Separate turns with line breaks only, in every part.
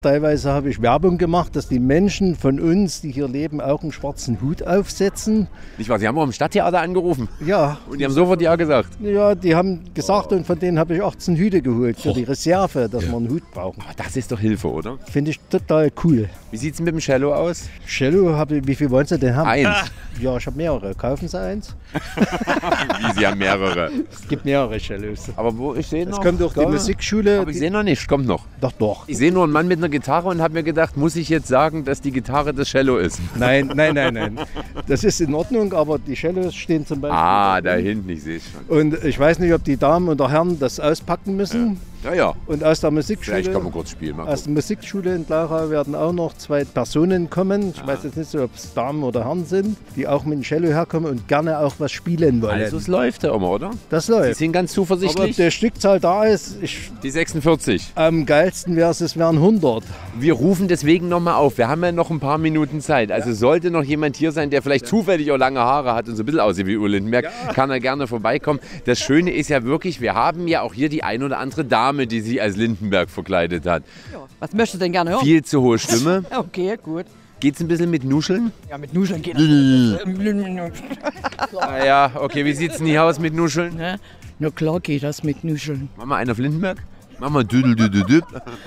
Teilweise habe ich Werbung gemacht, dass die Menschen von uns, die hier leben, auch einen schwarzen Hut aufsetzen.
Nicht wahr? Sie haben auch im Stadttheater angerufen.
Ja.
Und die haben sofort ja gesagt.
Ja, die haben gesagt und von denen habe ich 18 Hüte geholt für die Reserve, dass wir einen Hut brauchen.
Aber das ist doch Hilfe, oder?
Finde ich total cool.
Wie sieht es mit dem Cello aus?
Cello, wie viel wollen Sie denn haben?
Eins.
Ja, ich habe mehrere. Kaufen Sie eins?
Wie, Sie haben mehrere.
Es gibt mehrere Cellos.
Aber wo ich sehe noch...
Es kommt durch die Musikschule.
Aber ich sehe noch nicht, kommt noch.
Doch.
Ich sehe nur einen Mann mit einer Gitarre und habe mir gedacht, muss ich jetzt sagen, dass die Gitarre das Cello ist?
Nein. Das ist in Ordnung, aber die Cellos stehen zum Beispiel.
Da hinten, ich sehe es schon.
Und ich weiß nicht, ob die Damen oder Herren das auspacken müssen.
Ja.
Und aus der Musikschule,
Vielleicht kann man kurz spielen.
aus der Musikschule in Glarau werden auch noch 2 Personen kommen. Ich weiß jetzt nicht so, ob es Damen oder Herren sind, die auch mit dem Cello herkommen und gerne auch was spielen wollen.
Also es läuft ja immer, oder?
Das
Sie
läuft.
sind ganz
Aber ob
zuversichtlich.
der Stückzahl da ist,
Die 46.
am geilsten wäre es wären 100.
Wir rufen deswegen nochmal auf. Wir haben ja noch ein paar Minuten Zeit. Also sollte noch jemand hier sein, der vielleicht zufällig auch lange Haare hat und so ein bisschen aussieht wie Uwe Lindenberg, kann er gerne vorbeikommen. Das Schöne ist ja wirklich, wir haben ja auch hier die ein oder andere Dame, die sich als Lindenberg verkleidet hat.
Ja, was möchtest du denn gerne hören?
Viel zu hohe Stimme.
Okay, gut.
Geht's ein bisschen mit Nuscheln?
Ja, mit Nuscheln geht das.
Ja, okay. Wie sieht's denn hier aus mit Nuscheln?
Na klar geht das mit Nuscheln.
Machen wir einen auf Lindenberg? Machen wir düdel.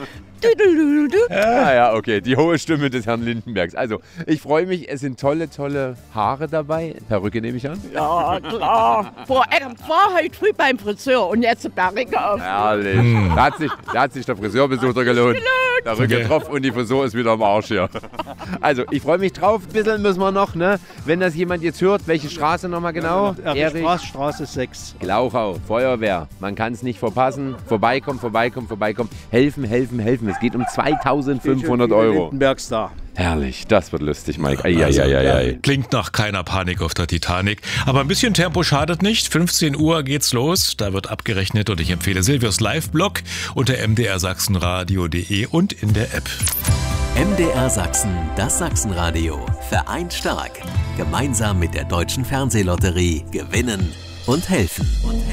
Ja, okay. Die hohe Stimme des Herrn Lindenbergs. Also, ich freue mich. Es sind tolle Haare dabei. Perücke nehme ich an.
Ja, klar. War heute früh beim Friseur und jetzt eine Perücke auf.
Herrlich. Da hat sich der Friseurbesuch gelohnt. Perücke drauf und die Frisur ist wieder am Arsch hier. Also, ich freue mich drauf. Ein bisschen müssen wir noch, ne? Wenn das jemand jetzt hört, welche Straße nochmal genau?
Straße 6.
Glauchau, Feuerwehr. Man kann es nicht verpassen. Vorbeikommen. Helfen. Es geht um 2.500 Euro.
Lindenbergs da.
Herrlich, das wird lustig, Mike. Eieieiei.
Klingt nach keiner Panik auf der Titanic. Aber ein bisschen Tempo schadet nicht. 15 Uhr geht's los. Da wird abgerechnet und ich empfehle Silvios Live-Blog unter mdrsachsenradio.de und in der App.
MDR Sachsen, das Sachsenradio. Vereint stark. Gemeinsam mit der Deutschen Fernsehlotterie gewinnen und helfen.